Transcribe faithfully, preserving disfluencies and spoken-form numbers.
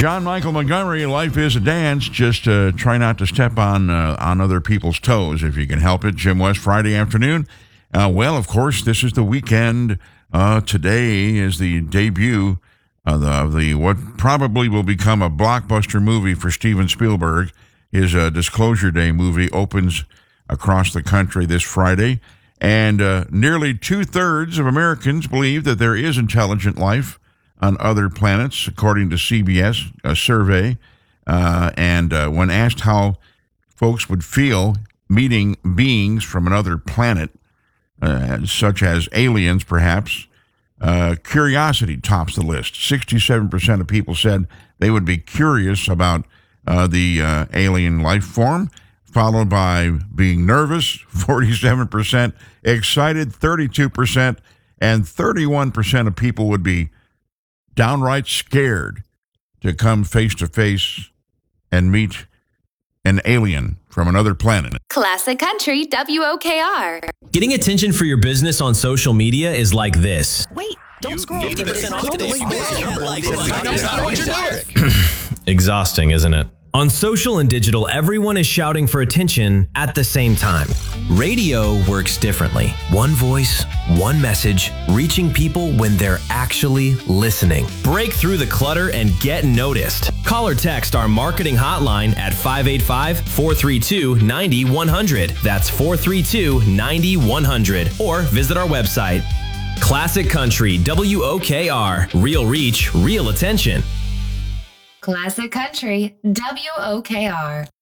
John Michael Montgomery, life is a dance. Just uh, try not to step on uh, on other people's toes if you can help it. Jim West, Friday afternoon. Uh, well, of course, this is the weekend. Uh, today is the debut of the, of the what probably will become a blockbuster movie for Steven Spielberg. His uh, Disclosure Day movie opens across the country this Friday. And uh, nearly two-thirds of Americans believe that there is intelligent life on other planets, according to C B S, a survey. Uh, and uh, when asked how folks would feel meeting beings from another planet, uh, such as aliens perhaps, uh, curiosity tops the list. sixty-seven percent of people said they would be curious about uh, the uh, alien life form, followed by being nervous, forty-seven percent, excited, thirty-two percent, and thirty-one percent of people would be downright scared to come face to face and meet an alien from another planet. Classic Country W O K R. Getting attention for your business on social media is like this. Wait, don't scroll. fifty percent off Exhausting, isn't it? On social and digital, everyone is shouting for attention at the same time. Radio works differently. One voice, one message, reaching people when they're actually listening. Break through the clutter and get noticed. Call or text our marketing hotline at five eight five, four three two, nine one zero zero. That's four three two, nine one zero zero. Or visit our website. Classic Country W O K R. Real reach, real attention. Classic Country W O K R.